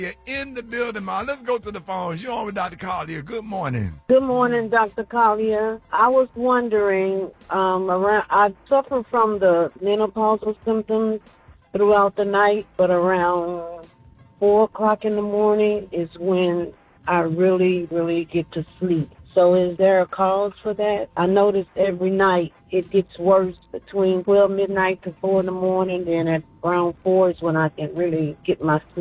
You're in the building, Ma. Let's go to the phones. You're on with Dr. Collier. Good morning. Good morning, Dr. Collier. I was wondering, I suffer from the menopausal symptoms throughout the night, but around 4 o'clock in the morning is when I really, really get to sleep. So is there a cause for that? I notice every night it gets worse between 12 midnight to 4 in the morning, then at around 4 is when I can really get my sleep.